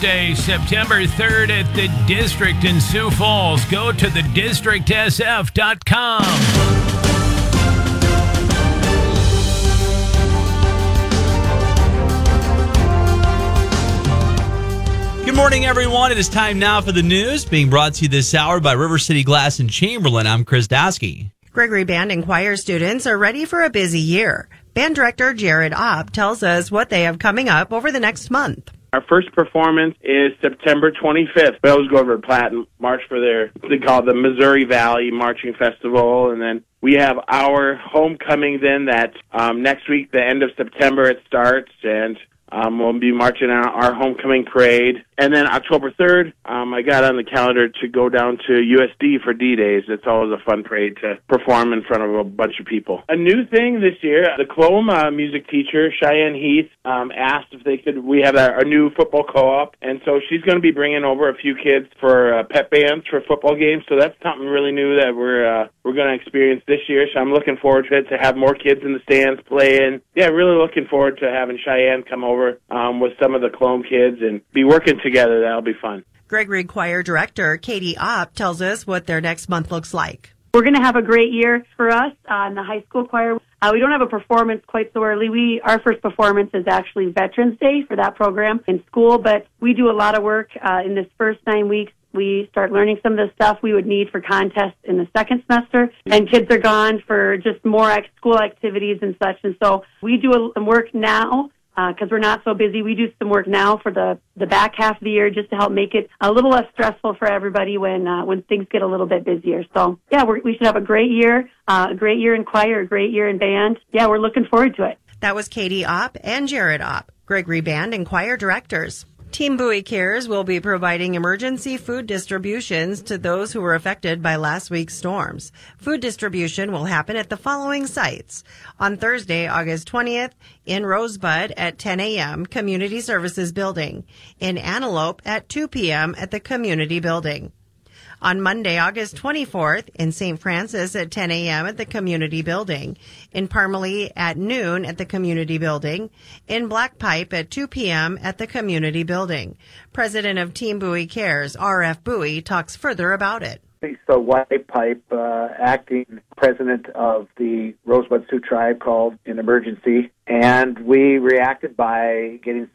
Day, September 3rd at the District in Sioux Falls. Go to thedistrictsf.com. Good morning, everyone. It is time now for the news, being brought to you this hour by River City Glass in Chamberlain. I'm Chris Daskey. Gregory Band and Choir students are ready for a busy year. Band director Jared Opp tells us what they have coming up over the next month. Our first performance is September 25th. We always go over to Platte and march for they call it the Missouri Valley Marching Festival. And then we have our homecoming then that next week, the end of September, it starts. And we'll be marching on our homecoming parade. And then October 3rd, I got on the calendar to go down to USD for D-Days. It's always a fun parade to perform in front of a bunch of people. A new thing this year, the Clome music teacher, Cheyenne Heath, asked if they could, we have our new football co-op, and so she's going to be bringing over a few kids for pep bands for football games, so that's something really new that we're going to experience this year, so I'm looking forward to it, to have more kids in the stands playing. Yeah, really looking forward to having Cheyenne come over with some of the Clome kids and be working together. That'll be fun. Gregory Choir Director Katie Opp tells us what their next month looks like. We're going to have a great year for us in the high school choir. We don't have a performance quite so early. Our first performance is actually Veterans Day for that program in school, but we do a lot of work in this first 9 weeks. We start learning some of the stuff we would need for contests in the second semester, and kids are gone for just more school activities and such. And so we do some work now. Because we're not so busy, we do some work now for the back half of the year just to help make it a little less stressful for everybody when things get a little bit busier. So, yeah, we should have a great year in choir, a great year in band. Yeah, we're looking forward to it. That was Katie Opp and Jared Opp, Gregory Band and Choir Directors. Team Bowie Cares will be providing emergency food distributions to those who were affected by last week's storms. Food distribution will happen at the following sites. On Thursday, August 20th, in Rosebud at 10 a.m., Community Services Building. In Antelope at 2 p.m. at the Community Building. On Monday, August 24th, in St. Francis at 10 a.m. at the Community Building. In Parmalee at noon at the Community Building. In Black Pipe at 2 p.m. at the Community Building. President of Team Bowie Cares, R.F. Bowie, talks further about it. Lisa White Pipe, acting president of the Rosebud Sioux Tribe, called an emergency, and we reacted by getting